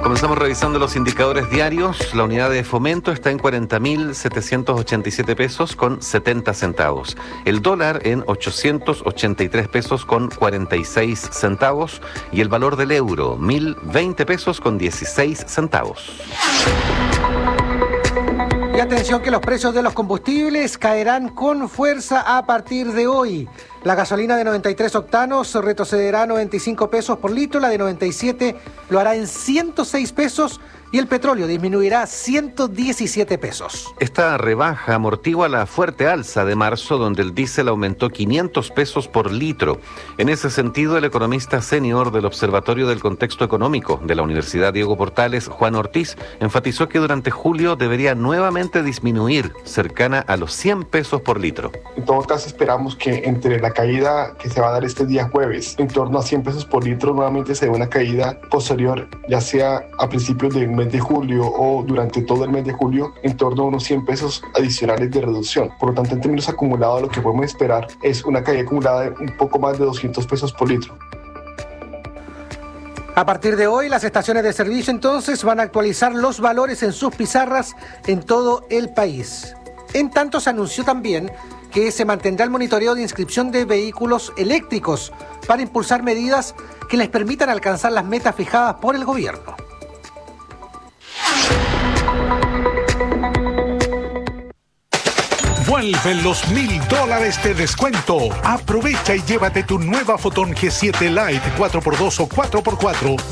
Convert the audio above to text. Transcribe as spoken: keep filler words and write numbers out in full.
Comenzamos revisando los indicadores diarios. La unidad de fomento está en cuarenta mil setecientos ochenta y siete pesos con setenta centavos. El dólar en ochocientos ochenta y tres pesos con cuarenta y seis centavos. Y el valor del euro, mil veinte pesos con dieciséis centavos. Y atención que los precios de los combustibles caerán con fuerza a partir de hoy. La gasolina de noventa y tres octanos retrocederá a noventa y cinco pesos por litro, la de noventa y siete lo hará en ciento seis pesos y el petróleo disminuirá a ciento diecisiete pesos. Esta rebaja amortigua la fuerte alza de marzo, donde el diésel aumentó quinientos pesos por litro. En ese sentido, el economista senior del Observatorio del Contexto Económico de la Universidad Diego Portales, Juan Ortiz, enfatizó que durante julio debería nuevamente disminuir, cercana a los cien pesos por litro. En todo caso, esperamos que entre la caída que se va a dar este día jueves, en torno a cien pesos por litro, nuevamente se dé una caída posterior, ya sea a principios del mes de julio o durante todo el mes de julio, en torno a unos cien pesos adicionales de reducción. Por lo tanto, en términos acumulados, lo que podemos esperar es una caída acumulada de un poco más de doscientos pesos por litro. A partir de hoy, las estaciones de servicio entonces van a actualizar los valores en sus pizarras en todo el país. En tanto, se anunció también que se mantendrá el monitoreo de inscripción de vehículos eléctricos para impulsar medidas que les permitan alcanzar las metas fijadas por el gobierno. Vuelven los mil dólares de descuento. Aprovecha y llévate tu nueva Foton G siete Lite cuatro por dos o cuatro por cuatro